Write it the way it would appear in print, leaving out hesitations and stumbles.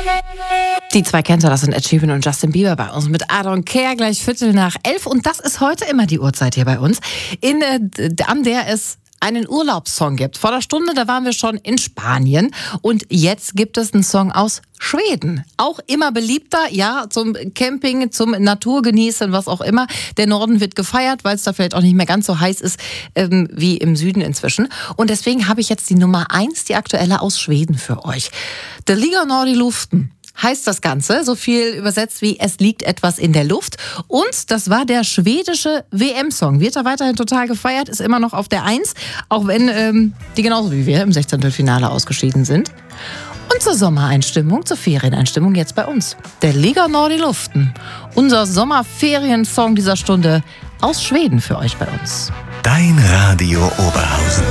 Die zwei kennt ihr, das sind Ed Sheeran und Justin Bieber bei uns mit I Don't Care, gleich 11:15. Und das ist heute immer die Uhrzeit hier bei uns, an der es einen Urlaubssong gibt. Vor der Stunde, da waren wir schon in Spanien und jetzt gibt es einen Song aus Schweden. Auch immer beliebter, ja, zum Camping, zum Naturgenießen, was auch immer. Der Norden wird gefeiert, weil es da vielleicht auch nicht mehr ganz so heiß ist wie im Süden inzwischen. Und deswegen habe ich jetzt die Nummer 1, die aktuelle aus Schweden für euch. Det ligger något i luften heißt das Ganze, so viel übersetzt wie es liegt etwas in der Luft. Und das war der schwedische WM-Song. Wird da weiterhin total gefeiert, ist immer noch auf der 1, auch wenn die genauso wie wir im 16. Finale ausgeschieden sind. Und zur Sommereinstimmung, zur Ferieneinstimmung jetzt bei uns. Der ligger något i luften. Unser Sommerferiensong dieser Stunde aus Schweden für euch bei uns. Dein Radio Oberhausen.